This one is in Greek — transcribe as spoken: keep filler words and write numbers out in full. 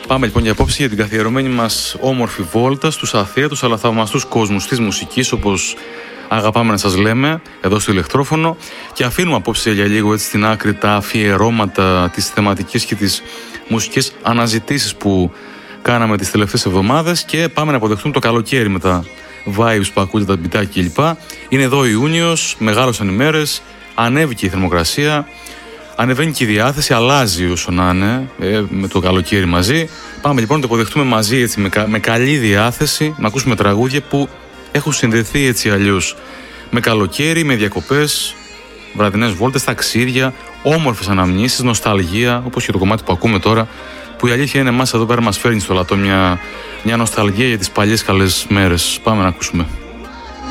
Πάμε λοιπόν για απόψη για την καθιερωμένη μας όμορφη βόλτα στους αθέατους αλλά θαυμαστούς κόσμους της μουσικής, όπως αγαπάμε να σας λέμε εδώ στο ηλεκτρόφωνο, και αφήνουμε απόψε για λίγο έτσι στην άκρη τα αφιερώματα, τις θεματικές και τις μουσικές αναζητήσεις που κάναμε τις τελευταίες εβδομάδες, και πάμε να αποδεχτούμε το καλοκαίρι με τα vibes που ακούτε, τα μπιτάκια κλπ. Είναι εδώ Ιούνιος, μεγάλωσαν οι μέρες, ανέβηκε η θερμοκρασία, ανεβαίνει και η διάθεση, αλλάζει όσο να είναι ε, με το καλοκαίρι μαζί. Πάμε λοιπόν να το αποδεχτούμε μαζί έτσι, με, κα, με καλή διάθεση, να ακούσουμε τραγούδια που έχουν συνδεθεί έτσι αλλιώς με καλοκαίρι, με διακοπές, βραδινές βόλτες, ταξίδια, όμορφες αναμνήσεις, νοσταλγία, όπως και το κομμάτι που ακούμε τώρα, που η αλήθεια είναι εμάς εδώ πέρα μας φέρνει στο λατό μια, μια νοσταλγία για τις παλιές καλές μέρες. Πάμε να ακούσουμε.